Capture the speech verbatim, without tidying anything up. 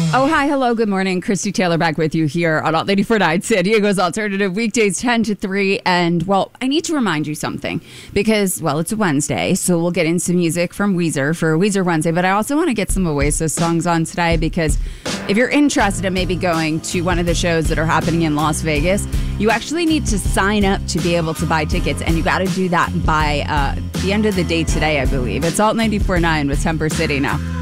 Oh, hi, hello, good morning. Christy Taylor back with you here on Alt ninety-four point nine, San Diego's Alternative, weekdays ten to three. And, well, I need to remind you something because, well, it's a Wednesday, so we'll get in some music from Weezer for Weezer Wednesday. But I also want to get some Oasis songs on today because if you're interested in maybe going to one of the shows that are happening in Las Vegas, you actually need to sign up to be able to buy tickets. And you got to do that by uh, the end of the day today, I believe. It's Alt ninety-four point nine with Temper City now.